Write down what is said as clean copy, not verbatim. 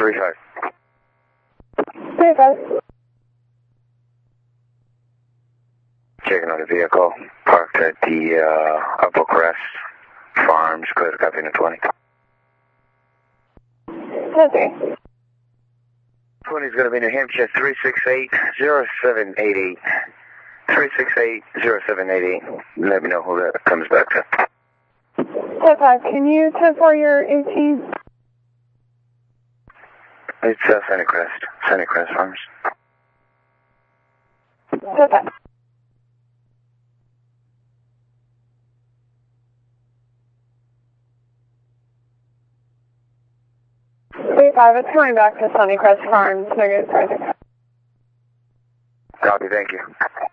35. 35. Checking on the vehicle, parked at the Upper Crest Farms, clear to copy in 20. 10-3. 20 is going to be New Hampshire 368-0788. 368-0788. Let me know who that comes back to. 10-5, can you 10-4 your 18? It's Sunny Crest Farms. 10-5. 35, it's coming back to Sunnycrest Farms, negative 36. Copy, thank you.